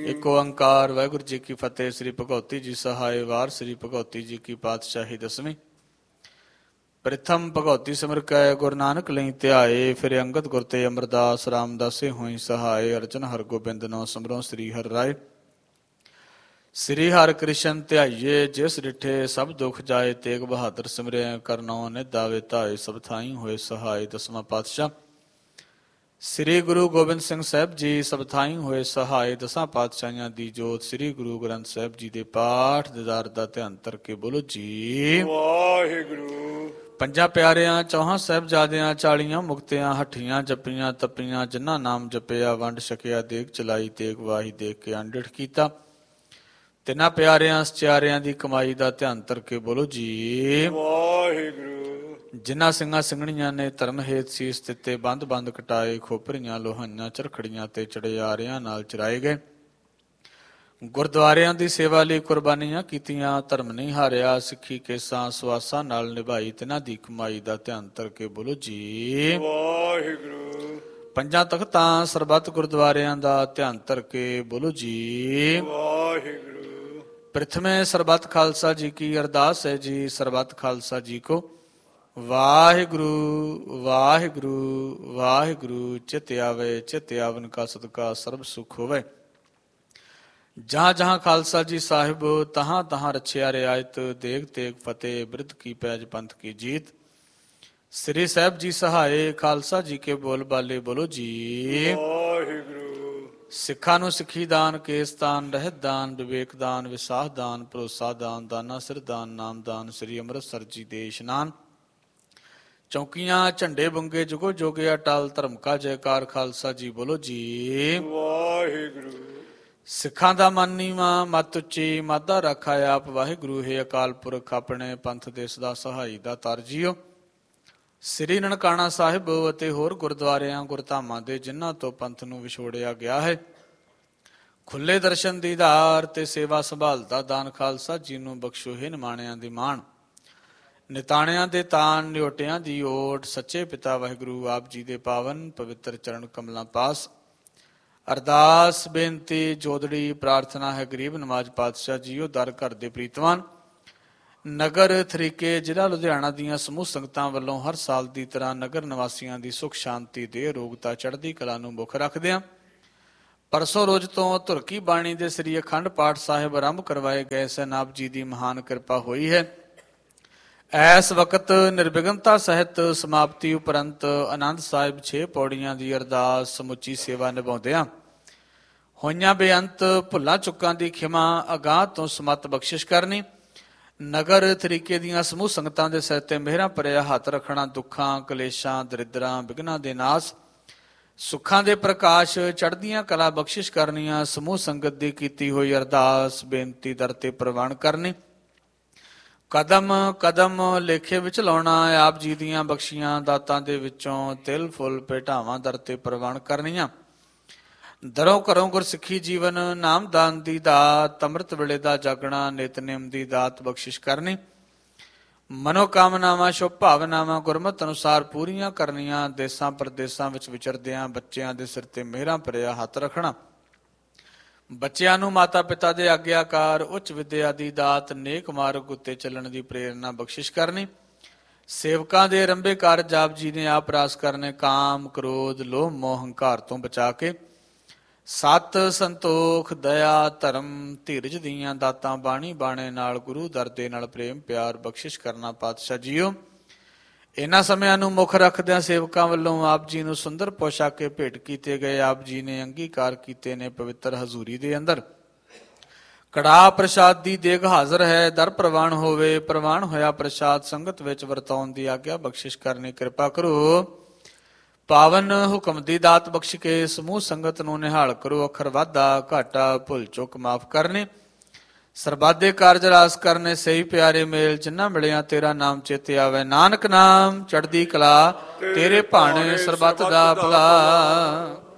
ਇੱਕ ਓੰਕਾਰ ਵਾਹਿਗੁਰੂ ਜੀ ਕੀ ਫਤਿਹ। ਸ੍ਰੀ ਭਗਉਤੀ ਜੀ ਸਹਾਇ ਵਾਰ। ਸ੍ਰੀ ਭਗਉਤੀ ਜੀ ਕੀ ਪਾਤਸ਼ਾਹੀ ਦਸਵੀਂ। ਪ੍ਰਥਮ ਭਗਉਤੀ ਸਿਮਰ ਕੈ ਗੁਰੂ ਨਾਨਕ ਲਈ ਧਿਆਏ। ਫਿਰ ਅੰਗਦ ਗੁਰ ਤੇ ਅਮਰਦਾਸ ਰਾਮਦਾਸੇ ਹੋਈ ਸਹਾਏ। ਅਰਜਨ ਹਰਗੋਬਿੰਦ ਨੋ ਸਿਮਰੋ ਸ੍ਰੀ ਹਰਿ ਰਾਏ। ਸ੍ਰੀ ਹਰਿ ਕ੍ਰਿਸ਼ਨ ਧਿਆਈਏ ਜਿਸ ਡਿਠੇ ਸਭ ਦੁਖ ਜਾਏ। ਤੇਗ ਬਹਾਦਰ ਸਿਮਰਿਆ ਕਰਨੋ ਨਿਦਾਵੇ ਧਾਏ। ਸਭ ਥਾਈ ਹੋਏ ਸਹਾਏ। ਦਸਵਾਂ ਪਾਤਸ਼ਾਹ ਸ੍ਰੀ ਗੁਰੂ ਗੋਬਿੰਦ ਸਿੰਘ ਸਾਹਿਬ ਜੀ ਸਭ ਥਾਈ ਹੋਏ ਸਹਾਏ। ਦਸਾਂ ਪਾਤਸ਼ਾਹੀਆਂ ਦੀ ਜੋਤ। ਸ੍ਰੀ ਗੁਰੂ ਗ੍ਰੰਥ ਸਾਹਿਬ ਜੀ ਦੇ ਪਾਠ ਦੀਦਾਰ ਦਾ ਧਿਆਨ ਧਰ ਕੇ ਬੋਲੋ ਜੀ ਵਾਹਿਗੁਰੂ। ਪੰਜਾਂ ਪਿਆਰਿਆਂ ਚੌਹਾਂ ਸਾਹਿਬਜ਼ਾਦਿਆਂ 40 ਮੁਕਤਿਆਂ ਹੱਠੀਆਂ ਜੱਪੀਆਂ ਤੱਪੀਆਂ। ਜਿਨ੍ਹਾਂ ਨਾਮ ਜਪਿਆ ਵੰਡ ਛਕਿਆ ਦੇਗ ਚਲਾਈ। ਤੇਗ ਵਾਹੀ ਦੇਖ ਕੇ ਅੰਡਿਠ ਕੀਤਾ। ਤਿੰਨਾਂ ਪਿਆਰਿਆਂ ਸਚਿਆਰਿਆਂ ਦੀ ਕਮਾਈ ਦਾ ਧਿਆਨ ਧਰ ਕੇ ਬੋਲੋ ਜੀ ਵਾਹਿਗੁਰੂ। ਜਿਨ੍ਹਾਂ ਸਿੰਘਾਂ ਸਿੰਘਣੀਆਂ ਨੇ ਧਰਮ ਹੇਤ ਸੀਸ ਦਿੱਤੇ। ਬੰਦ ਬੰਦ ਕਟਾਏ। ਖੋਪਰੀਆਂ ਲੋਹਾਈਆਂ ਚਰਖੜੀਆਂ ਤੇ ਚੜਿਆਰਿਆਂ ਨਾਲ ਚਰਾਏ ਗਏ। ਗੁਰਦੁਆਰਿਆਂ ਦੀ ਸੇਵਾ ਲਈ ਕੁਰਬਾਨੀਆਂ ਕੀਤੀਆਂ। ਧਰਮ ਨਹੀਂ ਹਾਰਿਆ। ਸਿੱਖੀ ਕੇਸਾਂ ਸਵਾਸਾਂ ਨਾਲ ਨਿਭਾਈ। ਤਿਨਾਂ ਦੀ ਕਮਾਈ ਦਾ ਧਿਆਨ ਧਰ ਕੇ ਬੋਲੋ ਜੀ ਵਾਹਿਗੁਰੂ। ਪੰਜਾਂ ਤਖਤਾਂ ਸਰਬੱਤ ਗੁਰਦੁਆਰਿਆਂ ਦਾ ਧਿਆਨ ਧਰ ਕੇ ਬੋਲੋ ਜੀ ਵਾਹਿਗੁਰੂ। ਪ੍ਰਥਮੇ ਸਰਬੱਤ ਖਾਲਸਾ ਜੀ ਕੀ ਅਰਦਾਸ ਹੈ ਜੀ। ਸਰਬੱਤ ਖਾਲਸਾ ਜੀ ਕੋ ਵਾਹਿਗੁਰੂ ਵਾਹਿਗੁਰੂ ਵਾਹਿਗੁਰੂ। ਚਿਤ ਆਵੇ ਚਿਤ ਆਵਨ ਕਾ ਸਦਕਾ ਸਰਬ ਸੁਖ ਹੋਵੇ। ਜਹਾਂ ਜਹਾਂ ਖਾਲਸਾ ਜੀ ਸਾਹਿਬ ਤਹਾਂ ਤਹਾਂ ਰਛਿਆ ਰਿਆਇਤ। ਦੇਗ ਤੇਗ ਫਤਿਹ ਬਿਰਧ ਕੀ ਪੈਜ ਪੰਥ ਕੀ ਜੀਤ। ਸ੍ਰੀ ਸਾਹਿਬ ਜੀ ਸਹਾਏ ਖਾਲਸਾ ਜੀ ਕੇ ਬੋਲ ਬਾਲੇ ਬੋਲੋ ਜੀ ਵਾਹਿਗੁਰੂ। ਸਿੱਖਾਂ ਨੂੰ ਸਿੱਖੀ ਦਾਨ ਕੇਸ ਦਾਨ ਰਹਿਤ ਦਾਨ ਵਿਵੇਕ ਦਾਨ ਵਿਸਾਹ ਦਾਨ ਭਰੋਸਾ ਦਾਨ ਦਾਨਾ ਸਿਰ ਦਾਨ ਨਾਮ ਦਾਨ। ਸ੍ਰੀ ਅੰਮ੍ਰਿਤਸਰ ਜੀ ਦੇ ਇਸ਼ਨਾਨ ਚੌਕੀਆਂ ਝੰਡੇ ਬੁੰਗੇ ਜੁਗੋ ਜੋਗੇ ਅਟਲ ਧਰਮ ਕਾ ਜੈਕਾਰ। ਖਾਲਸਾ ਜੀ ਬੋਲੋ ਜੀ ਵਾਹਿਗੁਰੂ। ਸਿੱਖਾਂ ਦਾ ਮਨ ਨੀਵਾਂ ਮੱਤ ਉੱਚੀ ਮਾਦਾ ਰੱਖਾ ਆਪ। ਵਾਹਿਗੁਰੂ ਹੈ ਅਕਾਲ ਪੁਰਖ ਆਪਣੇ ਪੰਥ ਦੇ ਸਦਾ ਸਹਾਈ ਦਾ ਤਰ ਜੀਓ। ਸ੍ਰੀ ਨਨਕਾਣਾ ਸਾਹਿਬ ਅਤੇ ਹੋਰ ਗੁਰਦੁਆਰਿਆਂ ਗੁਰਧਾਮਾਂ ਦੇ ਜਿਨ੍ਹਾਂ ਤੋਂ ਪੰਥ ਨੂੰ ਵਿਛੋੜਿਆ ਗਿਆ ਹੈ ਖੁੱਲੇ ਦਰਸ਼ਨ ਦੀਦਾਰ ਤੇ ਸੇਵਾ ਸੰਭਾਲ ਦਾ ਦਾਨ। ਖਾਲਸਾ ਜੀ ਨੂੰ ਬਖਸ਼ੋ ਹੈ ਨਿਮਾਣਿਆਂ ਦੀ ਮਾਣ। ਨਿਤਾਣਿਆਂ ਦੇ ਤਾਨ ਨਿਓਟਿਆਂ ਦੀ ਓਟ। ਸੱਚੇ ਪਿਤਾ ਵਾਹਿਗੁਰੂ ਆਪ ਜੀ ਦੇ ਪਾਵਨ ਪਵਿੱਤਰ ਚਰਨ ਕਮਲਾਂ ਪਾਸ ਅਰਦਾਸ ਬੇਨਤੀ ਜੋਦੜੀ ਪ੍ਰਾਰਥਨਾ ਹੈ। ਗਰੀਬ ਨਵਾਜ ਪਾਤਸ਼ਾਹ ਜੀਓ ਦਰ ਘਰ ਦੇ ਪ੍ਰੀਤਵਾਨ ਨਗਰ ਥਰੀਕੇ ਜ਼ਿਲ੍ਹਾ ਲੁਧਿਆਣਾ ਦੀਆਂ ਸਮੂਹ ਸੰਗਤਾਂ ਵੱਲੋਂ ਹਰ ਸਾਲ ਦੀ ਤਰ੍ਹਾਂ ਨਗਰ ਨਿਵਾਸੀਆਂ ਦੀ ਸੁਖ ਸ਼ਾਂਤੀ ਦੇ ਅਰੋਗਤਾ ਚੜ੍ਹਦੀ ਕਲਾ ਨੂੰ ਮੁੱਖ ਰੱਖਦਿਆਂ ਪਰਸੋਂ ਰੋਜ਼ ਤੋਂ ਧੁਰਕੀ ਬਾਣੀ ਦੇ ਸ੍ਰੀ ਅਖੰਡ ਪਾਠ ਸਾਹਿਬ ਆਰੰਭ ਕਰਵਾਏ ਗਏ ਸਨ। ਆਪ ਜੀ ਦੀ ਮਹਾਨ ਕਿਰਪਾ ਹੋਈ ਹੈ। ਇਸ ਵਕਤ ਨਿਰਵਿਘਨਤਾ ਸਹਿਤ ਸਮਾਪਤੀ ਉਪਰੰਤ ਆਨੰਦ ਸਾਹਿਬ 6 ਪੌੜੀਆਂ ਦੀ ਅਰਦਾਸ ਸਮੁੱਚੀ ਸੇਵਾ ਨਿਭਾਉਂਦਿਆਂ ਹੋਈਆਂ ਬੇਅੰਤ ਭੁੱਲਾਂ ਚੁੱਕਾਂ ਦੀ ਖਿਮਾ ਅਗਾਂਹ ਤੋਂ ਸਮੱਤ ਬਖਸ਼ਿਸ਼ ਕਰਨੀ। ਨਗਰ ਤਰੀਕੇ ਦੀਆਂ ਸਮੂਹ ਸੰਗਤਾਂ ਦੇ ਸਿਰ ਤੇ ਮਿਹਰਾਂ ਭਰਿਆ ਹੱਥ ਰੱਖਣਾ। ਦੁੱਖਾਂ ਕਲੇਸ਼ਾਂ ਦਰਿਦਰਾਂ ਵਿਘਨਾਂ ਦੇ ਨਾਸ ਸੁੱਖਾਂ ਦੇ ਪ੍ਰਕਾਸ਼ ਚੜ੍ਹਦੀਆਂ ਕਲਾ ਬਖਸ਼ਿਸ਼ ਕਰਨੀਆਂ। ਸਮੂਹ ਸੰਗਤ ਦੀ ਕੀਤੀ ਹੋਈ ਅਰਦਾਸ ਬੇਨਤੀ ਦਰ ਤੇ ਪ੍ਰਵਾਨ ਕਰਨੀ। ਕਦਮ ਕਦਮ ਲੇਖੇ ਵਿੱਚ ਲਾਉਣਾ। ਆਪ ਜੀ ਦੀਆਂ ਬਖਸ਼ੀਆਂ ਦਾਤਾਂ ਦੇ ਵਿੱਚੋਂ ਤਿਲ ਫੁੱਲ ਭੇਟਾਵਾਂ ਦਰ ਤੇ ਪ੍ਰਵਾਨ ਕਰਨੀਆਂ। ਦਰੋਂ ਘਰੋਂ ਗੁਰਸਿੱਖੀ ਜੀਵਨ ਨਾਮਦਾਨ ਦੀ ਦਾਤ ਅੰਮ੍ਰਿਤ ਵੇਲੇ ਦਾ ਜਾਗਣਾ ਨਿਤਨੇਮ ਦੀ ਦਾਤ ਬਖਸ਼ਿਸ਼ ਕਰਨੀ। ਮਨੋਕਾਮਨਾਵਾਂ ਸ਼ੁਭ ਭਾਵਨਾਵਾਂ ਗੁਰਮਤਿ ਅਨੁਸਾਰ ਪੂਰੀਆਂ ਕਰਨੀਆਂ। ਦੇਸਾਂ ਪ੍ਰਦੇਸਾਂ ਵਿੱਚ ਵਿਚਰਦਿਆਂ ਬੱਚਿਆਂ ਦੇ ਸਿਰ ਤੇ ਮਿਹਰਾਂ ਭਰਿਆ ਹੱਥ ਰੱਖਣਾ। ਬੱਚਿਆਂ ਨੂੰ ਮਾਤਾ ਪਿਤਾ ਦੇ ਆਗਿਆਕਾਰ ਉੱਚ ਵਿਦਿਆ ਦੀ ਦਾਤ ਨੇਕ ਮਾਰਗ ਉੱਤੇ ਚੱਲਣ ਦੀ ਪ੍ਰੇਰਨਾ ਬਖਸ਼ਿਸ਼ ਕਰਨੀ। ਸੇਵਕਾਂ ਦੇ ਰੰਭੇ ਕਾਰਜ ਆਪ ਜੀ ਨੇ ਆਪ ਰਾਸ ਕਰਨੇ। ਕਾਮ ਕ੍ਰੋਧ ਲੋਭ ਮੋਹ ਹੰਕਾਰ ਤੋਂ ਬਚਾ ਕੇ ਸਤ ਸੰਤੋਖ ਦਇਆ ਧਰਮ ਧੀਰਜ ਦੀਆਂ ਦਾਤਾਂ ਬਾਣੀ ਬਾਣੇ ਨਾਲ ਗੁਰੂ ਦਰ ਦੇ ਨਾਲ ਪ੍ਰੇਮ ਪਿਆਰ ਬਖਸ਼ਿਸ਼ ਕਰਨਾ। ਪਾਤਸ਼ਾਹ ਜੀਓ ਇਹਨਾਂ ਸਮਿਆਂ ਨੂੰ ਮੁੱਖ ਰੱਖਦਿਆਂ ਸੇਵਕਾਂ ਵੱਲੋਂ ਆਪ ਜੀ ਨੂੰ ਸੁੰਦਰ ਪੋਸ਼ਾਕੇ ਭੇਟ ਕੀਤੇ ਗਏ। ਆਪ ਜੀ ਨੇ ਅੰਗੀਕਾਰ ਕੀਤੇ ਨੇ ਪਵਿੱਤਰ ਹਜ਼ੂਰੀ ਦੇ ਅੰਦਰ ਕੜਾਹ ਪ੍ਰਸ਼ਾਦ ਦੀ ਦੇਗ ਹਾਜ਼ਰ ਹੈ। ਦਰ ਪ੍ਰਵਾਨ ਹੋਵੇ। ਪ੍ਰਵਾਨ ਹੋਇਆ ਪ੍ਰਸ਼ਾਦ ਸੰਗਤ ਵਿੱਚ ਵਰਤਾਉਣ ਦੀ ਆਗਿਆ ਬਖਸ਼ਿਸ਼ ਕਰਨੀ ਕਿਰਪਾ ਕਰੋ। ਪਾਵਨ ਹੁਕਮ ਦੀ ਦਾਤ ਬਖਸ਼ ਕੇ ਸਮੂਹ ਸੰਗਤ ਨੂੰ ਨਿਹਾਲ ਕਰੋ। ਅੱਖਰ ਵਾਧਾ ਘਾਟਾ ਭੁੱਲ ਚੁੱਕ ਮਾਫ ਕਰਨੇ। ਸਰਬਾਦੇ ਕਾਰਜ ਰਾਸ ਕਰਨੇ। ਸਹੀ ਪਿਆਰੇ ਮੇਲ ਜਿੰਨਾ ਮਿਲਿਆ ਤੇਰਾ ਨਾਮ ਚੇਤੇ ਆਵੇ। ਨਾਨਕ ਨਾਮ ਚੜ੍ਹਦੀ ਕਲਾ ਤੇਰੇ ਭਾਣੇ ਸਰਬੱਤ ਦਾ ਭਲਾ।